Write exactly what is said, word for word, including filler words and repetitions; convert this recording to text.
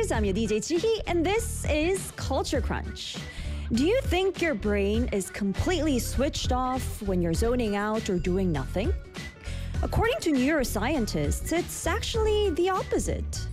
listeners. I'm your D J Chihi, and this is Culture Crunch. Do you think your brain is completely switched off when you're zoning out or doing nothing? According to neuroscientists, it's actually the opposite.